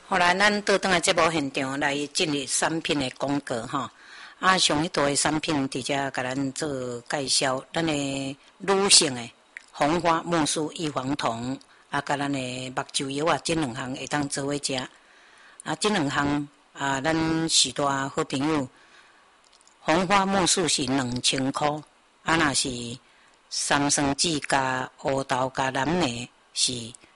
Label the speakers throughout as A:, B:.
A: 后来咱倒转来节目现场来进入产品的广告吼。上迄多的产品伫遮甲咱做介绍，咱的女性的红花木梳异黄酮，甲咱的目睭药啊，这两项会当做伙食。这两项咱许多好朋友，红花木梳是2000块，若是三生子加乌豆加蓝莓是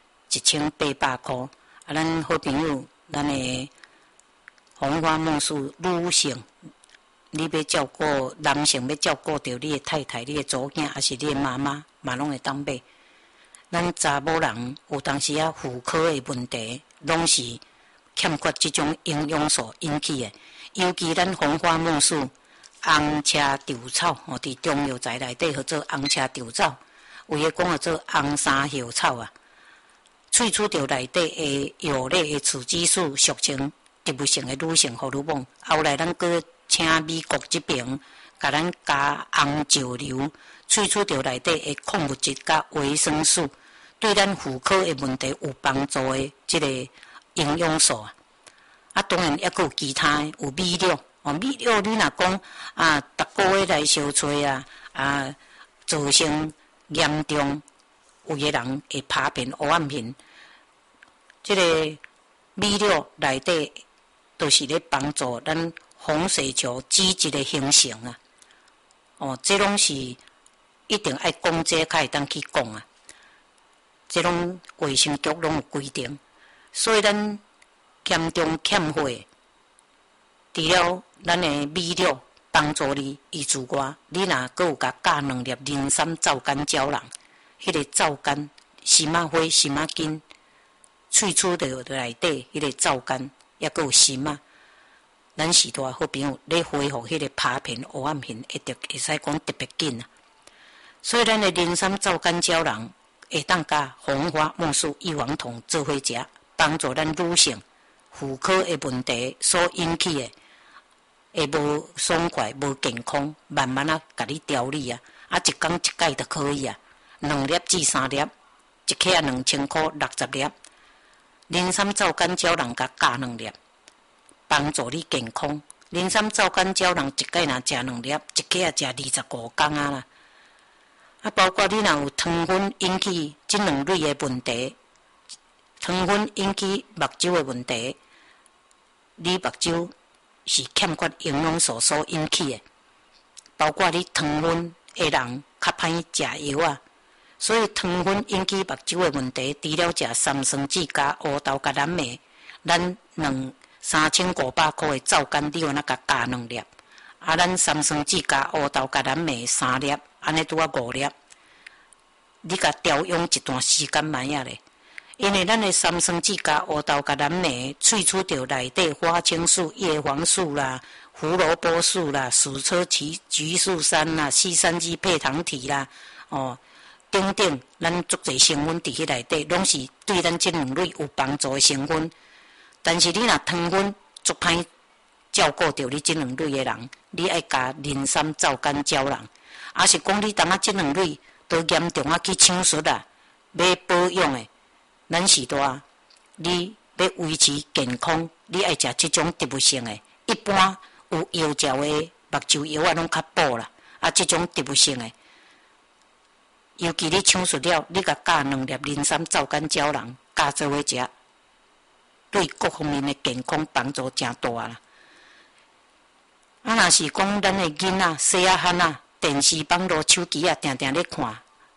A: 1800块。咱好朋友，咱的红花木梳女性。你要照顾男性，要照顾到你的太太、你的祖囝，还是你的妈妈，嘛拢会当买。咱查某人有当时妇科的问题，拢是欠缺这种营养素引起的。尤其咱红花木梳、红车稻草，伫中药材内底叫做红车稻草，有诶讲叫做红衫叶草啊。萃取到内底的药类的雌激素，俗称植物性的女性荷尔蒙。后来咱搁请美国这边，甲咱加红石榴，萃取到内底的矿物质甲维生素，对咱妇科的问题有帮助的这个营养素啊。当然还佫有其他的，有米料。米料你若讲逐个月来烧吹造成严重，有个人会拍片、黑暗片。这个米料内底都是咧帮助咱红血球脂质的形成这拢是一定爱讲这才会当去讲这拢卫生局拢有规定，所以咱严重欠血，除了咱的米料帮助你之外，你若阁有甲加2粒磷酸皂苷胶囊，迄个皂苷心花、心根萃取到内底迄个皂苷，抑阁有心咱许多好朋友咧恢复迄个拍片、黑暗片，会使讲特别紧所以咱的磷酸皂苷胶囊会当甲红花木梳异黄酮做伙食，帮助咱女性妇科的问题所引起的会无爽快、无健康，慢慢甲你调理一天一盖就可以2粒至3粒，一克2000块，60粒。磷酸皂苷胶囊甲加2粒。帮助你健康，磷酸皂苷胶囊一盖若食2粒，一克食25天啦。包括你若有糖分引起这2类的问题，糖分引起目睭的问题，你目睭是欠缺营养素所引起的。包括你糖分的人较歹食药所以糖分引起目睭的问题，除了食三酸酯加乌豆加蓝莓，咱3500块的皂苷，你有那甲加2粒，咱三酸酯加乌豆加蓝莓3粒，安尼拄5粒，你甲调养一段时间慢咧。因为咱的三酸酯加乌豆加蓝莓萃取到内底花青素、叶黄素啦、胡萝卜素啦、鼠车菊素酸啦、硒酸基配糖体啦，等等，咱足侪成分伫迄内底，拢是对咱这2类有帮助的成分。但是你若糖分足歹照顾到你这2类的人，你爱加磷酸皂苷胶囊，是讲你当这2类都严重去手术要保养的，咱是多你要维持健康，你爱食这种植物性的，一般有药效的目睭药拢较补啦，这种植物性的，尤其你手术了，你甲加2粒磷酸皂苷胶囊，加做伙食。对各方面的健康帮助真大啦！若是讲咱的囡仔、细汉电视、网络、手机定定咧看，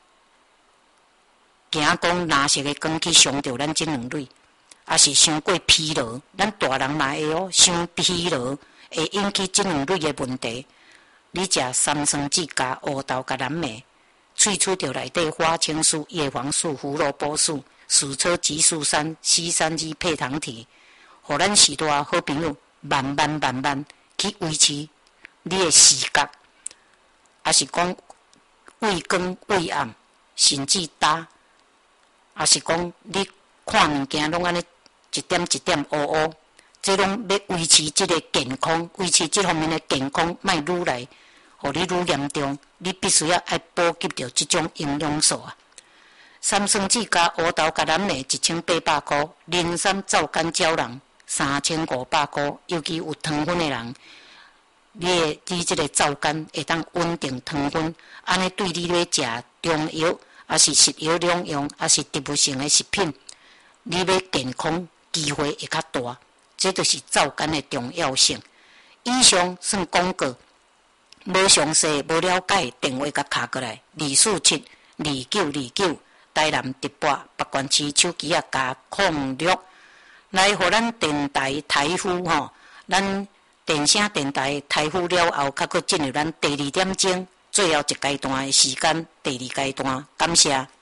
A: 惊讲蓝色的光去伤到咱这2类，是伤过疲劳，咱大人嘛会伤疲劳，会引起这2类的问题。你食三酸酯加乌豆加蓝莓，萃取到内底花青素、叶黄素、胡萝卜素。鼠车激素酸、硒酸基配糖体，互咱许多好朋友慢慢去维持你的视觉，是讲畏光畏暗，甚至焦，是讲你看物件拢安尼一点一点乌乌，这拢要维持这个健康，维持这方面的健康，莫愈来，互你愈严重，你必须要补给到这种营养素三双子加乌豆加蓝莓1800块，人参皂苷胶囊3500块。尤其有糖分的人，你这个皂苷会当稳定糖分，安尼对你咧食中药，还是食药两用，还是植物性的食品，你要健康机会会较大。这就是皂苷的重要性。以上算广告，无详细、无了解，电话甲敲过来2472929，台南直播北关市手机啊加06，来互咱电台台呼吼，咱电声电台台呼了后，较佫进入咱第2点钟，最后一阶段的时间，第2阶段，感谢。